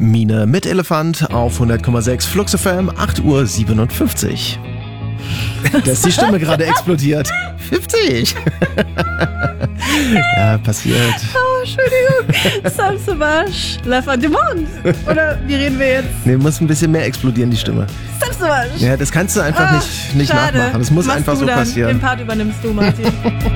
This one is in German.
Mine mit Elefant auf 100,6 Flux FM, 8:57 Uhr. Da ist die Stimme gerade explodiert. 50! Ja, passiert. Oh, Entschuldigung. Sam Savage, La Fin du Monde. Oder wie reden wir jetzt? Nee, muss ein bisschen mehr explodieren, die Stimme. Sam Savage. Ja, das kannst du einfach nicht schade. nachmachen. Das muss Machst einfach du so dann. passieren. Den Part übernimmst du, Martin.